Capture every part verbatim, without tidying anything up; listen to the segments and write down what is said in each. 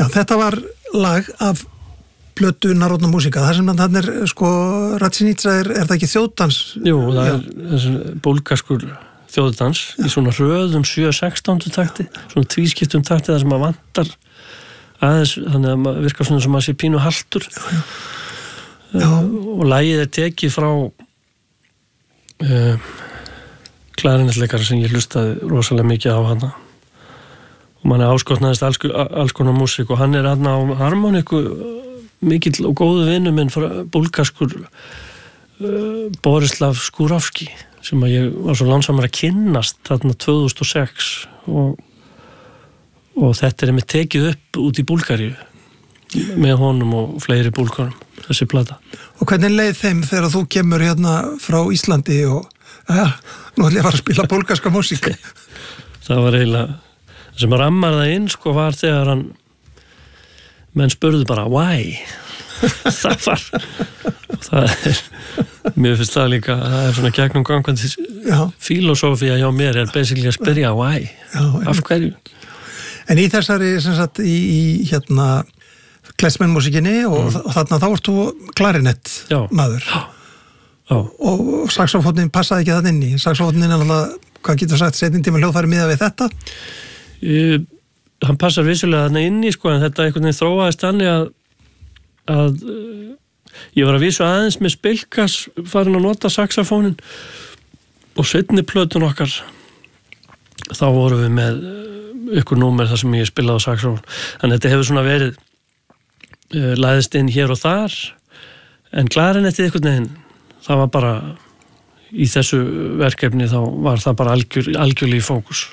Já, þetta var lag af plötu Narodna músika, það sem þannig er sko, Ratsinitsa er, er það ekki þjóðdans? Jú, það Já. er þessi búlgaskur þjóðdans Já. í svona röðum sjö sextán takti, svona tvískiptum takti þar sem að vantar aðeins, þannig að maður virkar svona sem að sé pínu haltur Já. Já. Uh, og lagið er tekið frá uh, klarinetleikara sem ég hlustaði rosalega mikið á hana og mann er áskotnaðist alls, alls konar músík og hann er hann á harmoniku mikill og góðu vinur minn frá búlgaskur uh, Borislav Skúravski sem að ég var svo lánsamur að kynnast þarna tvö þúsund og sex og, og þetta er með tekið upp út í Búlgaríu með honum og fleiri búlgarum þessi plata. Og hvernig leið þeim þegar þú kemur hérna frá Íslandi og ja, nú ætlum ég að fara að spila búlgarska músík? Það var eiginlega það sem rammar það inn sko var þegar hann menn spurðu bara why það var það er, mér finnst það líka það er svona gegnum gangandi filosófía hjá mér er basically að spyrja why, Já, af hverju En í þessari sem sagt í, í hérna klesmennmúsikinni og, mm. og þarna þá ert þú klarinett maður Já. og saxofóninn passaði ekki það inn í saxofóninn er náttúrulega, hvað getur sagt setjum tíma hljóðfæri miða við þetta? Ég hann passar vissulega þarna inni sko en þetta einhvern veginn þróaðist þannig að að uh, ég var að vísu aðeins með spilkas farin að nota saxofónin og seinni plötun okkar þá vorum við með ykkur númer þar sem ég spilaði á saxofón þannig að þetta hefur svona verið uh, læðist inn hér og þar en klarinettið einhvern veginn það var bara í þessu verkefni þá var það bara algjör, algjörlega í fókus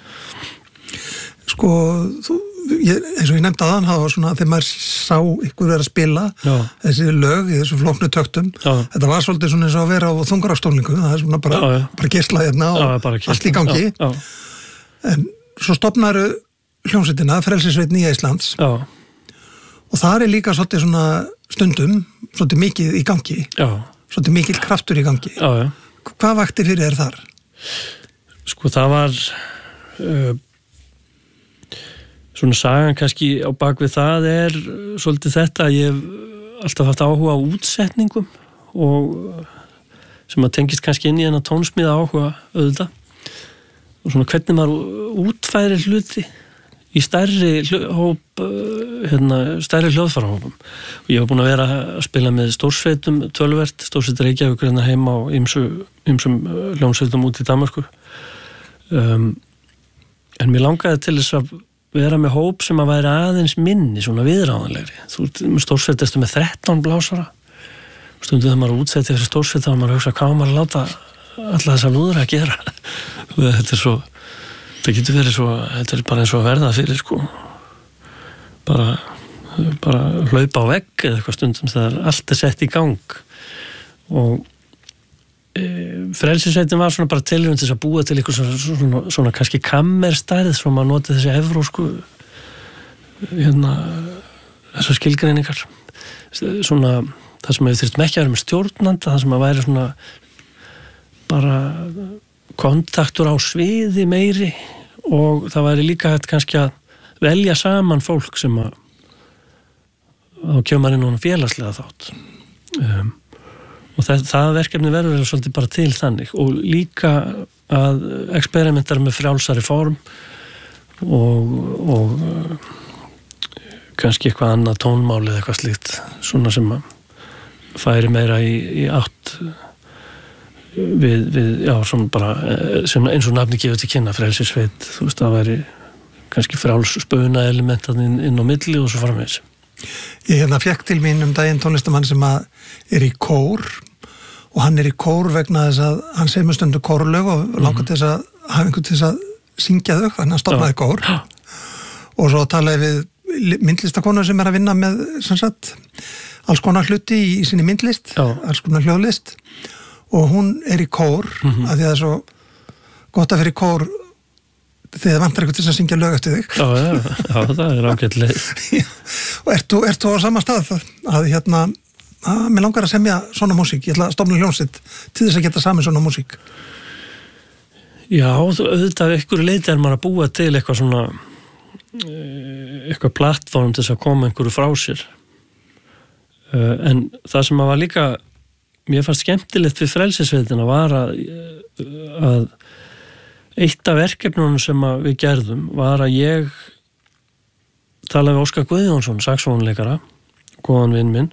Sko, þú, ég, eins og ég nefndi aðan, það var svona, þegar maður sá ykkur vera að spila Já. þessi lög í þessu flóknu töktum, Já. þetta var svolítið svona eins og að vera á þungarástónlingu, það er svona bara, Já, bara geisla hérna og Já, allt í gangi. Já, já. En svo stofnaru hljómsveitina, Frelsissveit Nýja Íslands Já. og það er líka svolítið svona stundum, svolítið mikið í gangi, Já. svolítið mikill kraftur í gangi. Já, já. Hvað vaktir fyrir þér þar? Sko, það var... Uh, Svona sagan kannski á bakvið það er svolítið þetta að ég hef alltaf haft áhuga á útsetningum og sem að tengist kannski inn í hennar tónsmíða áhuga auðvitað og svona hvernig maður útfæri hluti í stærri hóp, hérna, stærri hljóðfarahópum og ég hef búin að vera að spila með stórsveitum tölvert, stórsveit Reykjavík hérna heima á ýmsum hljómsveitum út í Danmörku um, en mér langaði til þess að vera með hóp sem að væri aðeins minni, svona viðráðanlegri. Þú stórsveitastu með þrettán blásara. Stundum þegar maður útsetti þessi stórsveita og maður hugsa hvað maður að láta alla þessa lúðra að gera. Þetta er svo, þetta getur verið svo, þetta er bara eins og að verða fyrir sko. Bara, bara hlaupa á vegg eða eitthvað stundum þegar allt er sett í gang. Og Frelsissveitin var svona bara tilraun til þess að búa til eitthvað svona, svona, svona kannski kammerstærð svo maður noti þessi evrósku hérna þessar skilgreiningar svona það sem við þurftum ekki að vera með stjórnanda það sem að væri svona bara kontaktur á sviði meiri og það væri líka hægt kannski að velja saman fólk sem að þá kemur inn á félagslega þátt um og það, það verkefni verður svolítið bara til þannig og líka að experimentar með frjálsari form og, og kannski eitthvað annað tónmál eða eitthvað slíkt svona sem að færi meira í, í átt við, við já, svona bara sem eins og nafni gefur til kynna Frelsissveit, þú veist, það væri kannski frjáls spuna element inn, inn á milli og svo framvegis. Ég hérna fekk til mín um daginn tónlistamann sem að er í kór og hann er í kór vegna þess að hann segir með stundu kórlög og mm. langar til þess að hafa einhvern til þess að syngja þau, þannig að hann stofnaði kór ja. og svo talaði við myndlistakonu sem er að vinna með sem sagt, alls konar hluti í, í sinni myndlist, ja. alls konar hljóðlist og hún er í kór mm-hmm. af því að það er svo gott að fyrir kór þegar það vantar eitthvað til að syngja lög eftir þig. Já, já, já það er ágætlega. Og ert þú, ert þú á sama stað að hérna, að mér langar að semja svona músík, ég ætla að stofna hljómsveit til þess að geta saman svona músík? Já, auðvitað ykkur leiti er maður að búa til eitthvað svona eitthvað plattform til þess að koma einhverju frá sér. En það sem var líka, mér fannst skemmtilegt við frelsisveitina var að, að eitt af verkefnunum sem við gerðum var að ég talaði við Óskar Guðjónsson, saxófonleikara, góðan vinn minn,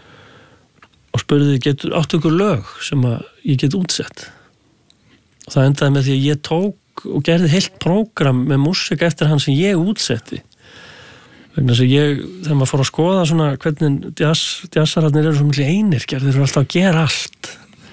og spurði, getur áttu ykkur lög sem að ég get útsett. Og það endaði með því að ég tók og gerði heilt prógram með músík eftir hann sem ég útsetti. Vegna þess að ég, þegar maður fór að skoða svona hvernig jazz, jazzararnir eru svo miklu einirkjar, þeir eru alltaf að gera allt.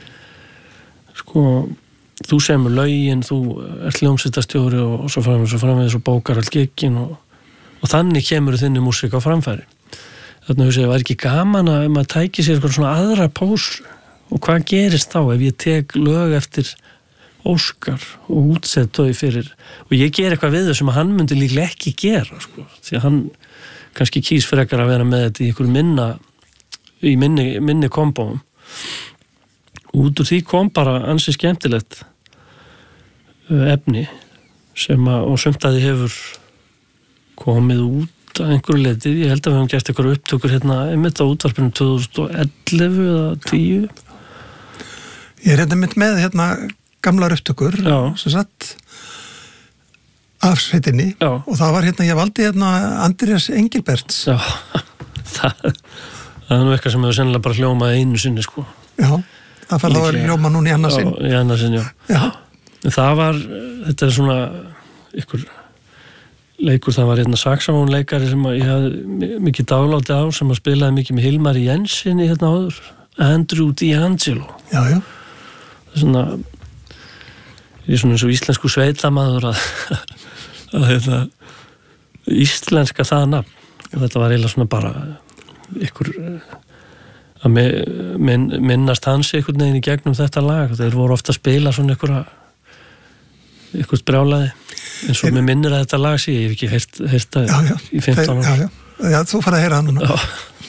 Sko, þú semur lögin, þú ert hljómsveitarstjóri og, og svo framvegis og framvegis og bókar all giggin og, og þannig kemur þinni músík á framfæri. Þannig að það var ekki gaman að maður tæki sér eitthvað svona aðra pósu og hvað gerist þá ef ég tek lög eftir Óskar og útsett þau fyrir, og ég ger eitthvað við þau sem hann myndi líklega ekki gera, sko, því að hann kannski kýs frekar að vera með þetta í einhverju minna í minni, minni kombóum. Út úr því kom bara ansi skemmtilegt efni sem að, og sumt að þið hefur komið út að einhverju leiti. Ég held að við hefum gert einhverju upptökur hérna einmitt á útvarpinu tvö þúsund og ellefu eða tíu. Ég er hérna mitt með hérna gamlar upptökur sem satt af sveitinni. Já. Og það var hérna, ég valdi hérna Andrés Engilberts. Já, það, það er nú eitthvað sem hefur sennilega bara hljómað einu sinni, sko. Já, það fær þá að hljóma núna í annað sinn. Já, í annað sinn, já. Já. En það var, þetta er svona ykkur leikur, það var hérna saxofónleikari sem ég hafði mikið dáláti á, sem að spilaði mikið með Hilmari Jensinni hérna áður, Andrew D'Angelo. Já, já. Það er svona ég er svona eins og íslensku sveitamaður að, að þetta íslenska það nafn, og þetta var eiginlega svona bara ykkur að min, minnast hans einhvern veginn í gegnum þetta lag. Þeir voru ofta að spila svona ykkur ykkur brjálaði eins og mér minnir að þetta lag sé, ég hef ekki heyrt, heyrt það já, já. í fimmtán ára. Já, já. Já, þú farið að heyra hann núna. Já,